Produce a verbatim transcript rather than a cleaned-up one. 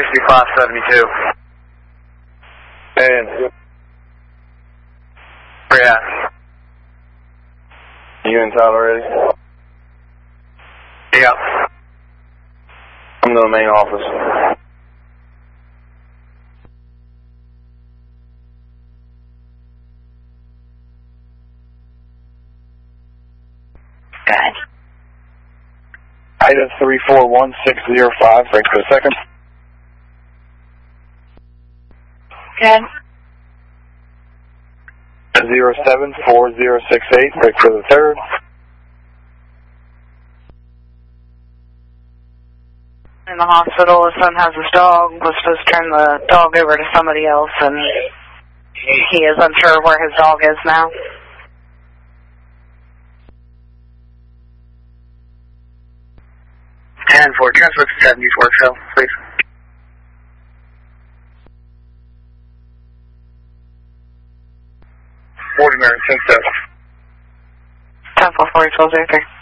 sixty-five seventy-two. And Yeah. you and Tyler ready? Yeah. Come to the main office. Good. Ida three four one six zero five, break for the second. Good. zero seven four zero six eight, break for the third. In the hospital, his son has his dog, was supposed to turn the dog over to somebody else, and he is unsure where his dog is now. ten four, transfer to seventy-four, so, please. Ordinary, ten seven. ten four four, twelve zero three.